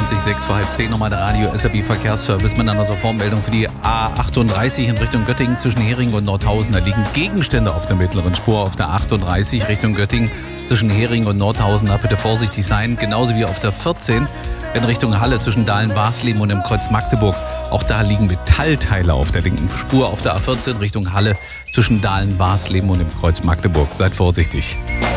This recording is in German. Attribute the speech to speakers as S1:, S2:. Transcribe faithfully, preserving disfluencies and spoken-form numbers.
S1: zwanzig, sechs vor halb zehn nochmal der Radio S R B Verkehrsservice mit einer Sofortmeldung für die A achtunddreißig in Richtung Göttingen zwischen Hering und Nordhausen. Da liegen Gegenstände auf der mittleren Spur auf der achtunddreißig Richtung Göttingen zwischen Hering und Nordhausen. Da bitte vorsichtig sein. Genauso wie auf der vierzehn in Richtung Halle zwischen Dahlen-Warsleben und im Kreuz Magdeburg. Auch da liegen Metallteile auf der linken Spur auf der A vierzehn Richtung Halle zwischen Dahlen-Warsleben und im Kreuz Magdeburg. Seid vorsichtig.